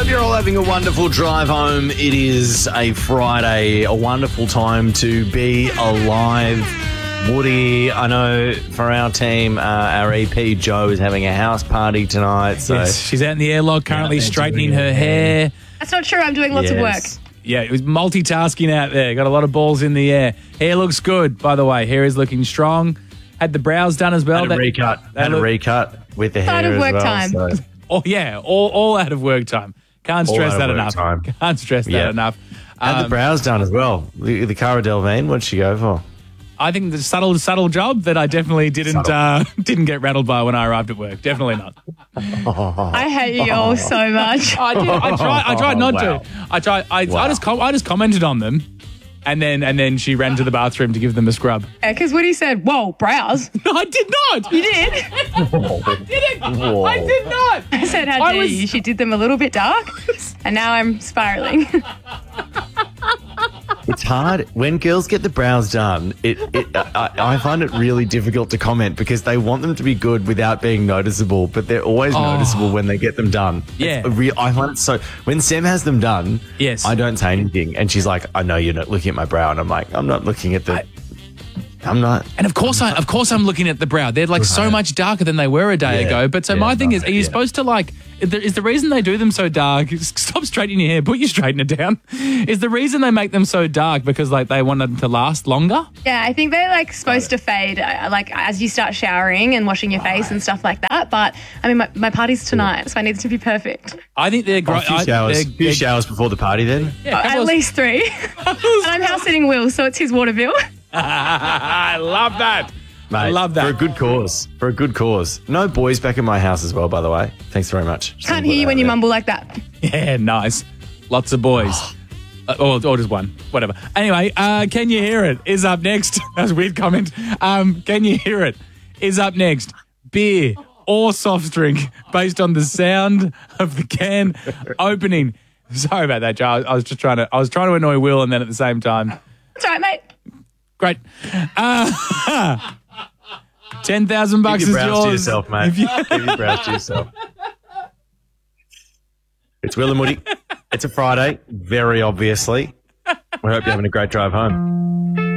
you're all having a wonderful drive home. It is a Friday, a wonderful time to be alive. Woody, I know for our team, our EP Jo is having a house party tonight. So Yes, she's out in the airlock currently straightening her hair. That's not true. I'm doing lots of work. Yeah, it was multitasking out there. Got a lot of balls in the air. Hair looks good, by the way. Hair is looking strong. Had the brows done as well. Had a recut with the hair Out of as work well. time. So. Oh, yeah, all out of work time. Can't stress that enough. Can't stress that enough. Had the brows done as well. The Cara Delevingne, what'd she go for? I think the subtle job that I definitely didn't get rattled by when I arrived at work. Definitely not. I hate you all so much. I did. I tried not to. I just commented on them, and then she ran to the bathroom to give them a scrub. Yeah, because Woody said, "Whoa, brows." No, I did not. You did. I didn't. Whoa. I did not. I said, "How dare you?" She did them a little bit dark, and now I'm spiraling. It's hard when girls get the brows done. I find it really difficult to comment because they want them to be good without being noticeable, but they're always noticeable when they get them done. Yeah. I find it so. When Sam has them done, Yes. I don't say anything, and she's like, "I know you're not looking at my brow," and I'm like, "I'm not looking at the." I'm not. And of course I'm looking at the brow. They're like so much darker than they were a day ago. But so my thing is, are you supposed to like? Is the reason they do them so dark? Stop straightening your hair. Put your straightener down. Is the reason they make them so dark because like they want them to last longer? Yeah, I think they're like supposed to fade like as you start showering and washing your face and stuff like that. But I mean, my party's tonight, so I need it to be perfect. I think they're great. A few showers before the party, then. Yeah, At least 3. And I'm house sitting Will, so it's his water bill. I love that. Mate, I love that. For a good cause. For a good cause. No boys back in my house as well, by the way. Thanks very much. Can't hear you when you mumble like that. Yeah, nice. Lots of boys. Or just one. Whatever. Anyway, Can You Hear It is up next. That was a weird comment. Can You Hear It is up next. Beer or soft drink based on the sound of the can opening. Sorry about that, Joe. I was trying to annoy Will and then at the same time. That's all right, mate. Great. 10,000 bucks is Keep your brows yours. to yourself, mate. Keep your brows to yourself. It's Will and Woody. It's a Friday, very obviously. We hope you're having a great drive home.